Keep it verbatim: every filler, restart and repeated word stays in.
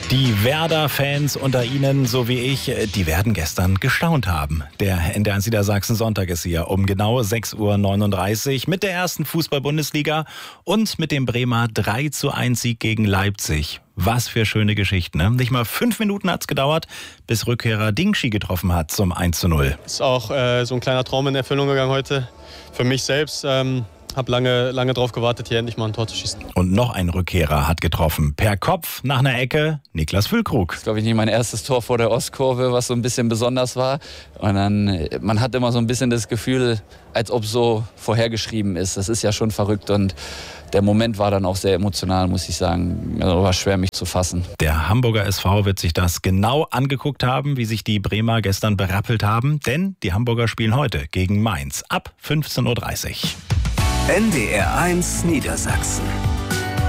Die Werder-Fans unter Ihnen, so wie ich, die werden gestern gestaunt haben. Der N D R eins Niedersachsen Sonntag ist hier um genau sechs Uhr neununddreißig mit der ersten Fußball-Bundesliga und mit dem Bremer drei zu eins Sieg gegen Leipzig. Was für schöne Geschichten, ne? Nicht mal fünf Minuten hat's gedauert, bis Rückkehrer Dingschi getroffen hat zum eins zu null. Ist auch äh, so ein kleiner Traum in Erfüllung gegangen heute. Für mich selbst. Ähm Habe lange, lange drauf gewartet, hier endlich mal ein Tor zu schießen. Und noch ein Rückkehrer hat getroffen. Per Kopf nach einer Ecke Niklas Füllkrug. Das ist, glaube ich, nicht mein erstes Tor vor der Ostkurve, was so ein bisschen besonders war. Und dann, man hat immer so ein bisschen das Gefühl, als ob so vorhergeschrieben ist. Das ist ja schon verrückt und der Moment war dann auch sehr emotional, muss ich sagen. Also war schwer, mich zu fassen. Der Hamburger S V wird sich das genau angeguckt haben, wie sich die Bremer gestern berappelt haben. Denn die Hamburger spielen heute gegen Mainz ab fünfzehn Uhr dreißig. N D R eins Niedersachsen.